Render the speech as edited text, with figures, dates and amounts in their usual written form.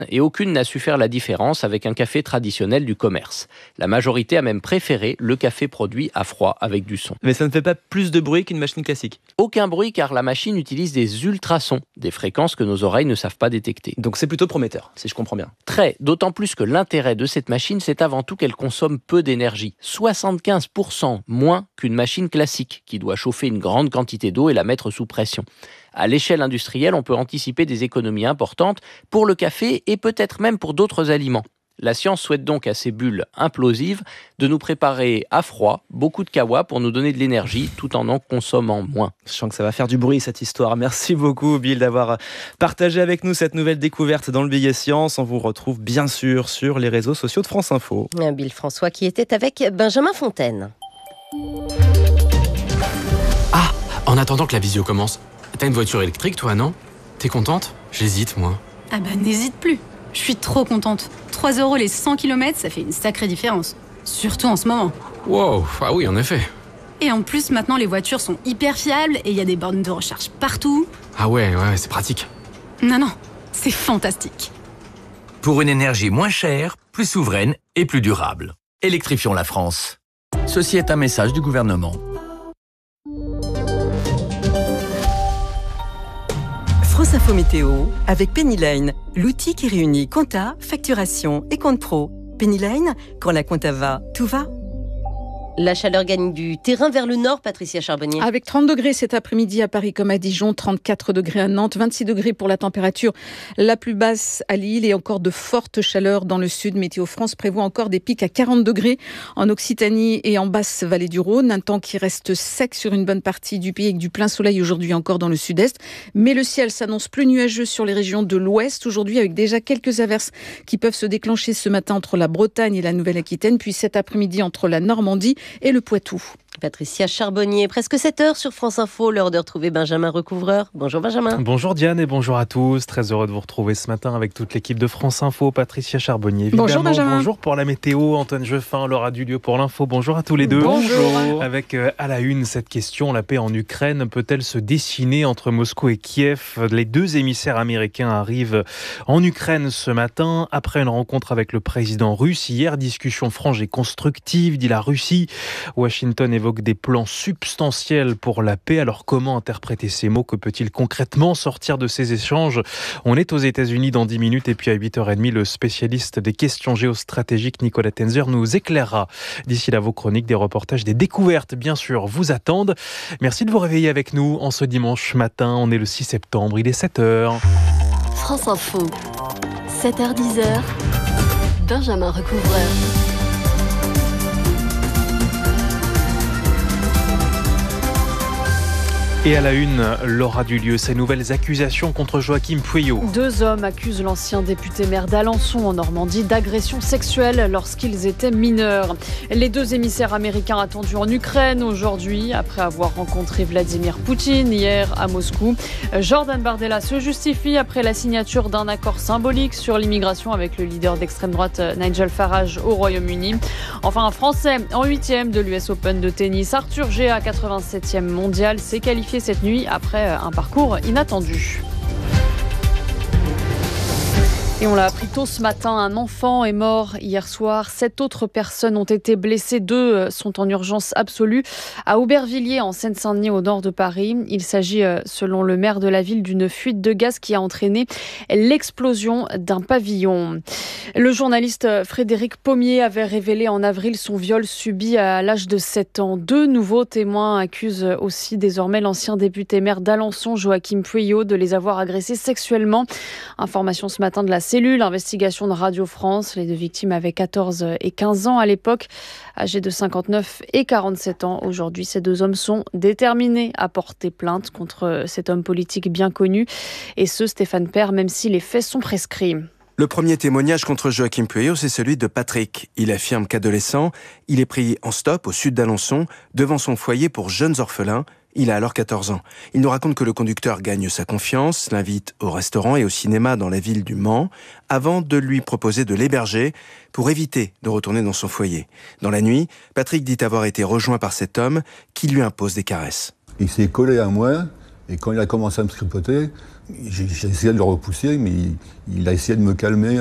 et aucune n'a su faire la différence avec un café traditionnel du commerce. La majorité a même préféré le café produit à froid avec du son. Mais ça ne fait pas plus de bruit qu'une machine classique. Aucun bruit car la machine utilise des ultrasons, des fréquences que nos oreilles ne savent pas détecter. Donc c'est plutôt prometteur, si je comprends bien. Très, d'autant plus que l'intérêt de cette machine, c'est avant tout qu'elle consomme peu d'énergie. 75% moins qu'une machine classique qui doit chauffer une grande quantité d'eau et la mettre sous pression. À l'échelle industrielle, on peut anticiper des économies importantes pour le café et peut-être même pour d'autres aliments. La science souhaite donc à ces bulles implosives de nous préparer à froid beaucoup de kawa pour nous donner de l'énergie tout en consommant moins. Je sens que ça va faire du bruit cette histoire. Merci beaucoup Bill d'avoir partagé avec nous cette nouvelle découverte dans le Billet Science. On vous retrouve bien sûr sur les réseaux sociaux de France Info. Bill François qui était avec Benjamin Fontaine. Ah, en attendant que la visio commence, t'as une voiture électrique toi, non? T'es contente? J'hésite moi. Ah bah n'hésite plus. Je suis trop contente. 3 € les 100 km, ça fait une sacrée différence. Surtout en ce moment. Wow, ah oui, en effet. Et en plus, maintenant, les voitures sont hyper fiables et il y a des bornes de recharge partout. Ah ouais, c'est pratique. Non, c'est fantastique. Pour une énergie moins chère, plus souveraine et plus durable. Électrifions la France. Ceci est un message du gouvernement. France Info Météo avec Pennyline, l'outil qui réunit compta, facturation et compte pro. Pennyline, quand la compta va, tout va. La chaleur gagne du terrain vers le nord, Patricia Charbonnier. Avec 30 degrés cet après-midi à Paris comme à Dijon, 34 degrés à Nantes, 26 degrés pour la température la plus basse à Lille et encore de fortes chaleurs dans le sud. Météo France prévoit encore des pics à 40 degrés en Occitanie et en basse vallée du Rhône. Un temps qui reste sec sur une bonne partie du pays avec du plein soleil aujourd'hui encore dans le sud-est. Mais le ciel s'annonce plus nuageux sur les régions de l'ouest aujourd'hui avec déjà quelques averses qui peuvent se déclencher ce matin entre la Bretagne et la Nouvelle-Aquitaine, puis cet après-midi entre la Normandie et le Poitou. Patricia Charbonnier, presque 7h sur France Info, l'heure de retrouver Benjamin Recouvreur. Bonjour Benjamin. Bonjour Diane et bonjour à tous. Très heureux de vous retrouver ce matin avec toute l'équipe de France Info. Patricia Charbonnier, évidemment. Bonjour Benjamin. Bonjour pour la météo. Antoine Jeffin, Laura Dulieu pour l'info. Bonjour à tous les deux. Bonjour. Avec à la une cette question, la paix en Ukraine peut-elle se dessiner entre Moscou et Kiev? Les deux émissaires américains arrivent en Ukraine ce matin après une rencontre avec le président russe. Hier, discussion franche et constructive, dit la Russie. Washington évoque des plans substantiels pour la paix. Alors comment interpréter ces mots? Que peut-il concrètement sortir de ces échanges? On est aux États-Unis dans 10 minutes et puis à 8h30, le spécialiste des questions géostratégiques Nicolas Tenzer nous éclairera. D'ici là, vos chroniques, des reportages, des découvertes, bien sûr, vous attendent. Merci de vous réveiller avec nous en ce dimanche matin. On est le 6 septembre, il est 7h. France Info, 7h-10h, Benjamin Recouvreur. Et à la une, Laura Dulieu, ces nouvelles accusations contre Joachim Pueyo. 2 hommes accusent l'ancien député maire d'Alençon en Normandie d'agression sexuelle lorsqu'ils étaient mineurs. Les 2 émissaires américains attendus en Ukraine aujourd'hui, après avoir rencontré Vladimir Poutine hier à Moscou. Jordan Bardella se justifie après la signature d'un accord symbolique sur l'immigration avec le leader d'extrême droite Nigel Farage au Royaume-Uni. Enfin, un Français en 8e de l'US Open de tennis, Arthur Géa, 87e mondial, s'est qualifié cette nuit après un parcours inattendu. Et on l'a appris tôt ce matin, un enfant est mort hier soir. 7 autres personnes ont été blessées. 2 sont en urgence absolue à Aubervilliers, en Seine-Saint-Denis, au nord de Paris. Il s'agit, selon le maire de la ville, d'une fuite de gaz qui a entraîné l'explosion d'un pavillon. Le journaliste Frédéric Pommier avait révélé en avril son viol subi à l'âge de 7 ans. 2 nouveaux témoins accusent aussi désormais l'ancien député maire d'Alençon, Joachim Pueyo, de les avoir agressés sexuellement. Information ce matin de la cellule, investigation de Radio France. Les 2 victimes avaient 14 et 15 ans à l'époque, âgés de 59 et 47 ans. Aujourd'hui, ces 2 hommes sont déterminés à porter plainte contre cet homme politique bien connu. Et ce, Stéphane Père, même si les faits sont prescrits. Le premier témoignage contre Joachim Pueyo, c'est celui de Patrick. Il affirme qu'adolescent, il est pris en stop au sud d'Alençon, devant son foyer pour jeunes orphelins. Il a alors 14 ans. Il nous raconte que le conducteur gagne sa confiance, l'invite au restaurant et au cinéma dans la ville du Mans, avant de lui proposer de l'héberger pour éviter de retourner dans son foyer. Dans la nuit, Patrick dit avoir été rejoint par cet homme qui lui impose des caresses. Il s'est collé à moi et quand il a commencé à me tripoter, J'ai essayé de le repousser, mais il a essayé de me calmer